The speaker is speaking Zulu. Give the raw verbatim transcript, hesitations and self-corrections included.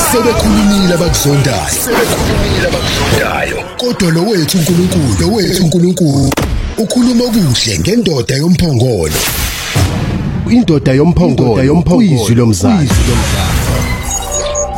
sebekhulumile abakuzondayo sebekhulumile abakuzondayo kodwa lo wethu uNkulunkulu lo wethu uNkulunkulu ukhuluma kuhle ngendoda yomphongolo indoda yomphongolo izwi lomzana